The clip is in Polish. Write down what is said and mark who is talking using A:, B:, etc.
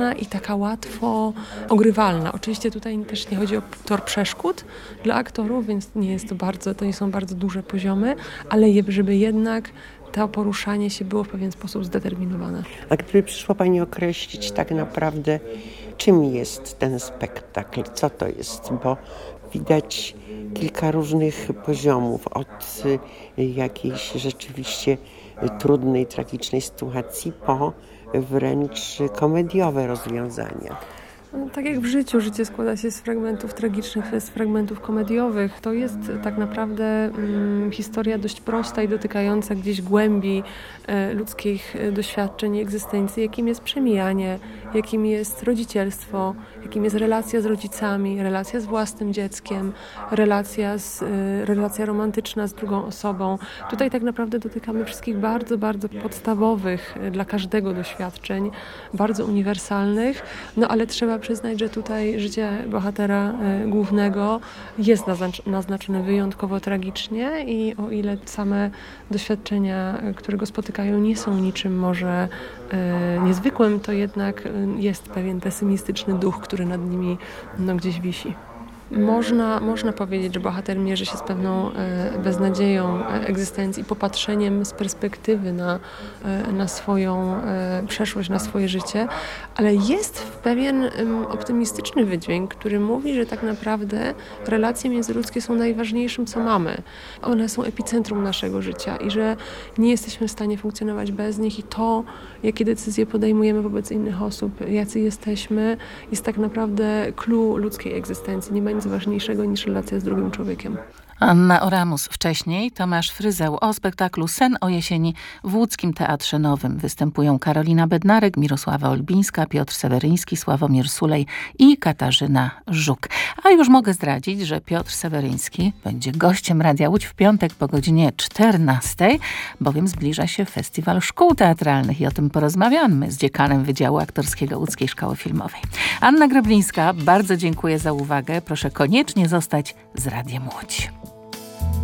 A: przewidywalna i taka łatwo ogrywalna. Oczywiście tutaj też nie chodzi o tor przeszkód dla aktorów, więc to nie są bardzo duże poziomy, ale żeby jednak to poruszanie się było w pewien sposób zdeterminowane.
B: A gdyby przyszło Pani określić tak naprawdę, czym jest ten spektakl, co to jest, bo widać kilka różnych poziomów, od jakiejś rzeczywiście trudnej, tragicznej sytuacji po wręcz komediowe rozwiązania.
A: No, tak jak w życiu, życie składa się z fragmentów tragicznych, z fragmentów komediowych. To jest tak naprawdę historia dość prosta i dotykająca gdzieś głębi ludzkich doświadczeń i egzystencji, jakim jest przemijanie, jakim jest rodzicielstwo, jakim jest relacja z rodzicami, relacja z własnym dzieckiem, relacja romantyczna z drugą osobą. Tutaj tak naprawdę dotykamy wszystkich bardzo, bardzo podstawowych dla każdego doświadczeń, bardzo uniwersalnych, no ale trzeba przyznać, że tutaj życie bohatera głównego jest naznaczone wyjątkowo tragicznie i o ile same doświadczenia, które go spotykają, nie są niczym może niezwykłym, to jednak jest pewien pesymistyczny duch, który nad nimi gdzieś wisi. Można powiedzieć, że bohater mierzy się z pewną beznadzieją egzystencji, popatrzeniem z perspektywy na swoją przeszłość, na swoje życie, ale jest pewien optymistyczny wydźwięk, który mówi, że tak naprawdę relacje międzyludzkie są najważniejszym, co mamy. One są epicentrum naszego życia i że nie jesteśmy w stanie funkcjonować bez nich i to, jakie decyzje podejmujemy wobec innych osób, jacy jesteśmy, jest tak naprawdę clue ludzkiej egzystencji. Nie ma nic ważniejszego niż relacja z drugim człowiekiem.
C: Anna Oramus wcześniej, Tomasz Fryzeł o spektaklu Sen o jesieni w Łódzkim Teatrze Nowym. Występują Karolina Bednarek, Mirosława Olbińska, Piotr Seweryński, Sławomir Sulej i Katarzyna Żuk. A już mogę zdradzić, że Piotr Seweryński będzie gościem Radia Łódź w piątek po godzinie 14, bowiem zbliża się Festiwal Szkół Teatralnych i o tym porozmawiamy z dziekanem Wydziału Aktorskiego Łódzkiej Szkoły Filmowej. Anna Grablińska, bardzo dziękuję za uwagę. Proszę koniecznie zostać z Radiem Łódź.